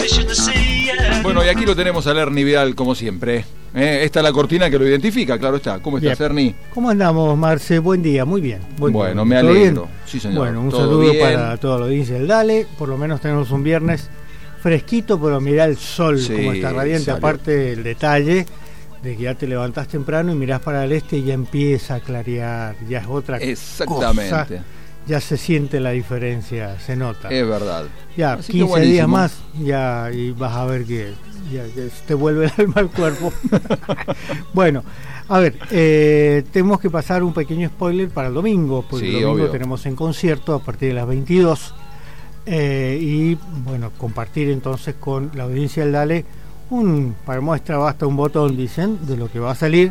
Bueno, y aquí lo tenemos al Ernie Vidal, como siempre. Esta es la cortina que lo identifica, claro está. ¿Cómo estás, Ernie? ¿Cómo andamos, Marce? Buen día, muy bien. Bueno, me alegro. Sí, señor. Bueno, un saludo para toda la audiencia del Dale. Por lo menos tenemos un viernes fresquito, pero mirá el sol, como está radiante. Salió. Aparte el detalle de que ya te levantás temprano y mirás para el este y ya empieza a clarear. Ya es otra cosa. Ya se siente la diferencia, se nota. Es verdad. Ya, así 15 días más, ya, y vas a ver que ya te vuelve el alma al cuerpo. Bueno, a ver, tenemos que pasar un pequeño spoiler para el domingo, porque el domingo tenemos en concierto a partir de las 22. Y bueno, compartir entonces con la audiencia del Dale para muestra basta un botón, dicen, de lo que va a salir.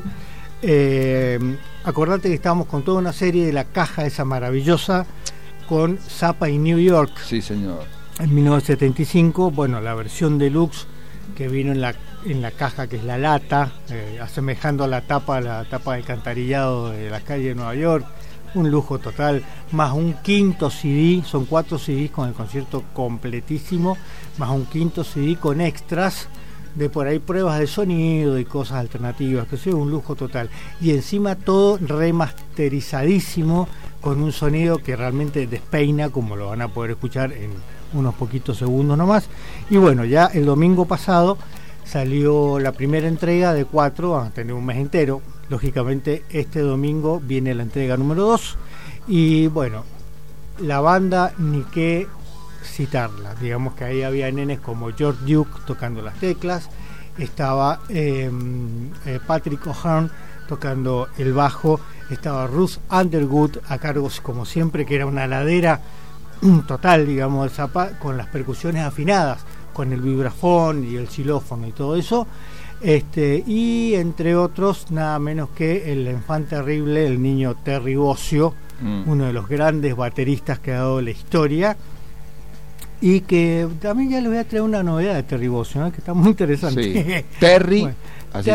Acordate que estábamos con toda una serie de La Caja esa maravillosa con Zappa y New York. Sí, señor. En 1975, bueno, la versión deluxe que vino en la caja, que es la lata, asemejando a la tapa del cantarillado de la calle de Nueva York. Un lujo total, más un quinto CD, son 4 CDs con el concierto completísimo, más un quinto CD con extras de por ahí pruebas de sonido y cosas alternativas, que sea un lujo total. Y encima todo remasterizadísimo, con un sonido que realmente despeina, como lo van a poder escuchar en unos poquitos segundos nomás. Y bueno, ya el domingo pasado salió la primera entrega de 4, van a tener un mes entero. Lógicamente este domingo viene la entrega número 2. Y bueno, la banda ni qué citarla, digamos que ahí había nenes como George Duke tocando las teclas, estaba Patrick O'Hearn tocando el bajo, estaba Ruth Underwood a cargo, como siempre, que era una ladera total, digamos, de Zappa, con las percusiones afinadas, con el vibrafón y el xilófono y todo eso, y entre otros nada menos que el enfant terrible, el niño Terry Bozzio, uno de los grandes bateristas que ha dado la historia. Y que también ya les voy a traer una novedad de Terry Bozzio, ¿no? Que está muy interesante. Sí. Terry, bueno, así,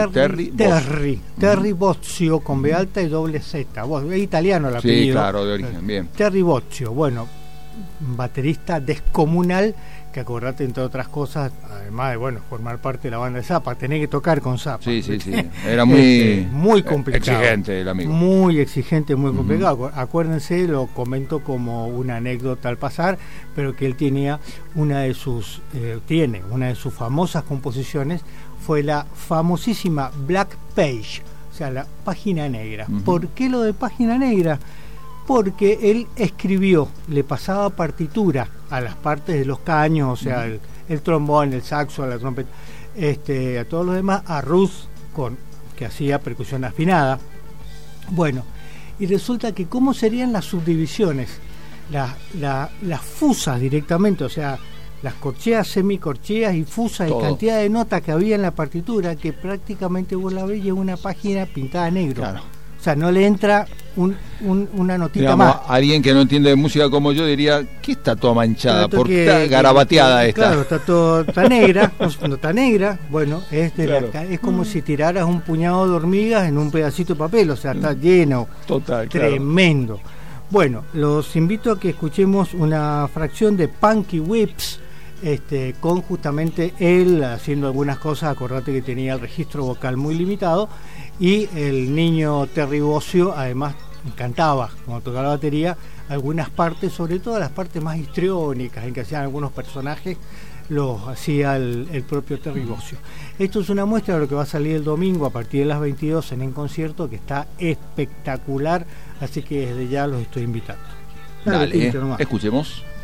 Terry Bozzio con B alta y doble Z. Es italiano el apellido. Sí, claro, de origen, bien. Terry Bozzio, bueno, baterista descomunal, que acordate, entre otras cosas, además de formar parte de la banda de Zappa, tenés que tocar con Zappa. Sí. Era muy complicado. Exigente el amigo. Muy exigente, muy complicado. Acuérdense, lo comento como una anécdota al pasar, pero que él tenía una de sus famosas composiciones, fue la famosísima Black Page, o sea, la página negra. ¿Por qué lo de página negra? Porque él escribió, le pasaba partitura a las partes de los caños, o sea, el trombón, el saxo, la trompeta, a todos los demás, a Ruth, que hacía percusión afinada. Bueno, y resulta que cómo serían las subdivisiones, las fusas directamente, o sea, las corcheas, semicorcheas y fusas, y cantidad de notas que había en la partitura, que prácticamente vos la ves en una página pintada negro. Claro. O sea, no le entra una notita, digamos, más. Alguien que no entiende de música como yo diría, ¿qué está toda manchada? ¿Por qué está garabateada esta? Claro, está negra, no está negra, bueno, es como si tiraras un puñado de hormigas en un pedacito de papel, o sea, está lleno, tremendo. Claro. Bueno, los invito a que escuchemos una fracción de Punky Whips, con justamente él haciendo algunas cosas. Acordate que tenía el registro vocal muy limitado, y el niño Terry Bozzio además cantaba, cuando tocaba la batería, algunas partes, sobre todo las partes más histriónicas en que hacían algunos personajes, los hacía el propio Terry Bozzio. Esto es una muestra de lo que va a salir el domingo a partir de las 22 en el concierto, que está espectacular, así que desde ya los estoy invitando. Dale, escuchemos.